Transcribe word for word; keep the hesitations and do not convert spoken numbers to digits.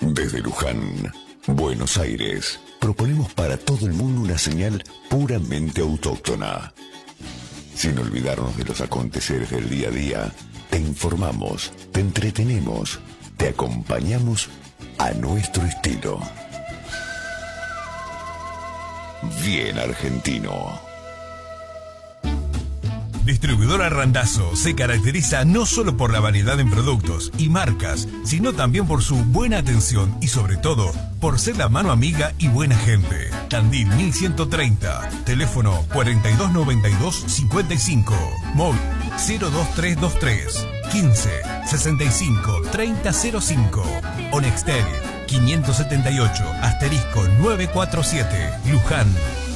Desde Luján, Buenos Aires, proponemos para todo el mundo una señal puramente autóctona. Sin olvidarnos de los aconteceres del día a día, te informamos, te entretenemos, te acompañamos a nuestro estilo. Bien argentino. Distribuidora Randazzo se caracteriza no solo por la variedad en productos y marcas, sino también por su buena atención y sobre todo por ser la mano amiga y buena gente. Tandil mil ciento treinta, teléfono cuarenta y dos noventa y dos cincuenta y cinco, móvil cero dos tres dos tres quince sesenta y cinco treinta cero cinco, Onextel quinientos setenta y ocho asterisco novecientos cuarenta y siete, Luján.